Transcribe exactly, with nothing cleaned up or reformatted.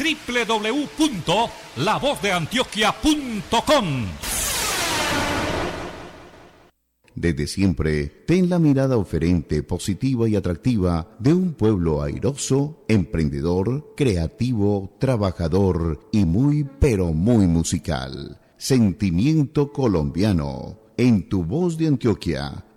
doble u doble u doble u punto la voz de antioquia punto com. Desde siempre, ten la mirada oferente, positiva y atractiva de un pueblo airoso, emprendedor, creativo, trabajador y muy, pero muy musical. Sentimiento colombiano, en tu voz de Antioquia,